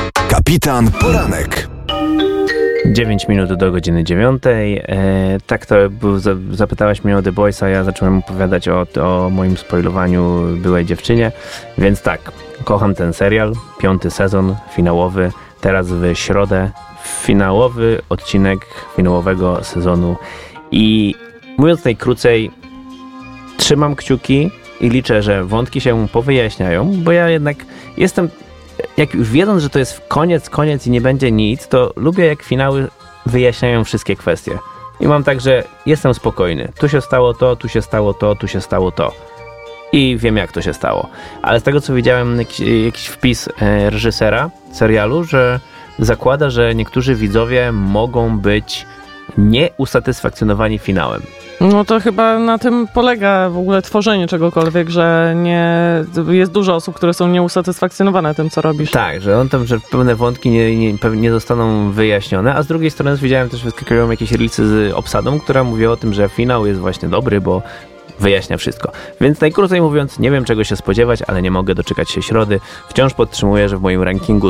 Kapitan Poranek. 9 minut do godziny 9. Tak to zapytałaś mnie o The Boys, a ja zacząłem opowiadać o moim spoilowaniu byłej dziewczynie. Więc tak, kocham ten serial. 5. sezon, finałowy. Teraz w środę finałowy odcinek finałowego sezonu. I mówiąc najkrócej, trzymam kciuki i liczę, że wątki się powyjaśniają, bo ja jednak jestem... Jak już wiedząc, że to jest koniec i nie będzie nic, to lubię, jak finały wyjaśniają wszystkie kwestie. I mam tak, że jestem spokojny. Tu się stało to, tu się stało to, tu się stało to. I wiem, jak to się stało. Ale z tego, co widziałem, jakiś wpis reżysera serialu, że zakłada, że niektórzy widzowie mogą być nieusatysfakcjonowani finałem. No to chyba na tym polega w ogóle tworzenie czegokolwiek, że jest dużo osób, które są nieusatysfakcjonowane tym, co robisz. Tak, że że pewne wątki nie zostaną wyjaśnione, a z drugiej strony widziałem też, wyskakują jakieś reelsy z obsadą, która mówi o tym, że finał jest właśnie dobry, bo wyjaśnia wszystko. Więc najkrócej mówiąc, nie wiem, czego się spodziewać, ale nie mogę doczekać się środy. Wciąż podtrzymuję, że w moim rankingu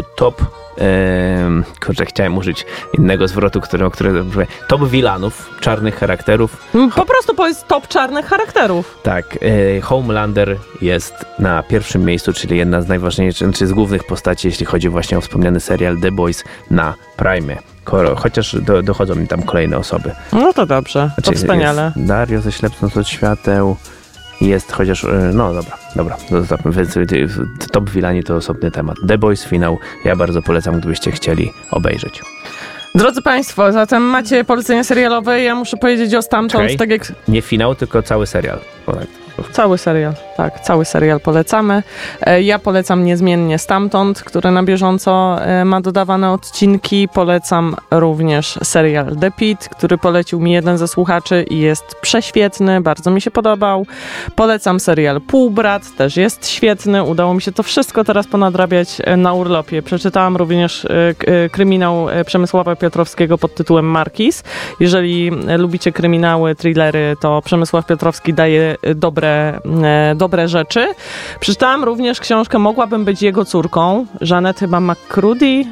chciałem użyć innego zwrotu, top vilanów, czarnych charakterów. Po prostu powiedz top czarnych charakterów. Tak, Homelander jest na pierwszym miejscu, czyli jedna z najważniejszych, czy z głównych postaci, jeśli chodzi właśnie o wspomniany serial The Boys na Prime. Chociaż dochodzą mi tam kolejne osoby. No to dobrze, to wspaniale. Dario ze Ślepnąc od świateł. Jest chociaż... No dobra. Top Villani to osobny temat. The Boys finał. Ja bardzo polecam, gdybyście chcieli obejrzeć. Drodzy Państwo, zatem macie polecenia serialowe. Ja muszę powiedzieć o Stamtąd. Tak jak... Nie finał, tylko cały serial. Cały serial, tak, cały serial polecamy. Ja polecam niezmiennie Stamtąd, który na bieżąco ma dodawane odcinki. Polecam również serial The Pitt, który polecił mi jeden ze słuchaczy i jest prześwietny, bardzo mi się podobał. Polecam serial Półbrat, też jest świetny. Udało mi się to wszystko teraz ponadrabiać na urlopie. Przeczytałam również kryminał Przemysława Piotrowskiego pod tytułem Markiz. Jeżeli lubicie kryminały, thrillery, to Przemysław Piotrowski daje dobre rzeczy. Przeczytałam również książkę Mogłabym być jego córką. Jeanette chyba McCrudy.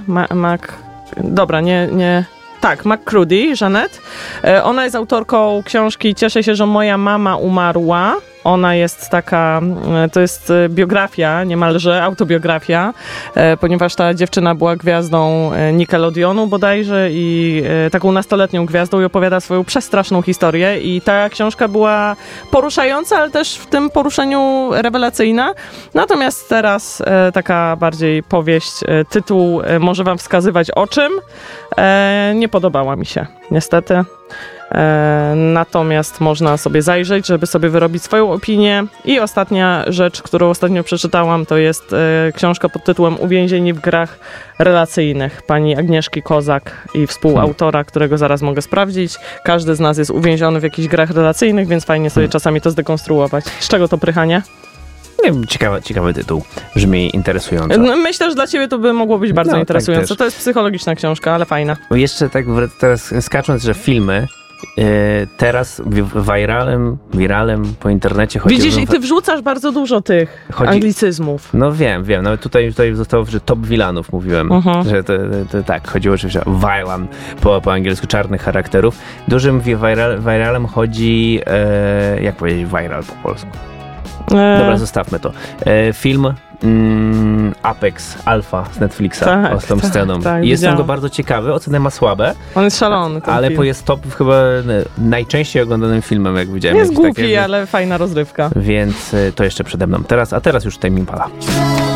McCrudy, Jeanette. Ona jest autorką książki Cieszę się, że moja mama umarła. Ona jest taka, to jest biografia, niemalże autobiografia, ponieważ ta dziewczyna była gwiazdą Nickelodeonu bodajże i taką nastoletnią gwiazdą i opowiada swoją przestraszną historię i ta książka była poruszająca, ale też w tym poruszeniu rewelacyjna. Natomiast teraz taka bardziej powieść, tytuł może wam wskazywać o czym. Nie podobała mi się, niestety. Natomiast można sobie zajrzeć, żeby sobie wyrobić swoją opinię. I ostatnia rzecz, którą ostatnio przeczytałam, to jest książka pod tytułem Uwięzieni w grach relacyjnych pani Agnieszki Kozak i współautora, którego zaraz mogę sprawdzić. Każdy z nas jest uwięziony w jakichś grach relacyjnych, więc fajnie sobie czasami to zdekonstruować. Z czego to prychanie? Ciekawy tytuł. Brzmi interesująco. Myślę, że dla ciebie to by mogło być bardzo interesujące. Tak to jest psychologiczna książka, ale fajna. Jeszcze tak teraz skacząc, że filmy teraz wiralem po internecie chodzi. Widzisz, i ty wrzucasz bardzo dużo tych anglicyzmów. No wiem. Nawet tutaj zostało, że top vilanów mówiłem. Że to tak, chodziło oczywiście o villain po angielsku, czarnych charakterów. Dużym viralem chodzi, jak powiedzieć viral po polsku? Dobra, zostawmy to. Film Apex Alpha z Netflixa z tą sceną. Jestem go bardzo ciekawy, ocenę ma słabe. On jest szalony. Ale jest top chyba najczęściej oglądanym filmem, jak widziałem. Jest głupi, ale fajna rozrywka. Więc to jeszcze przede mną. A teraz już Tame Impala.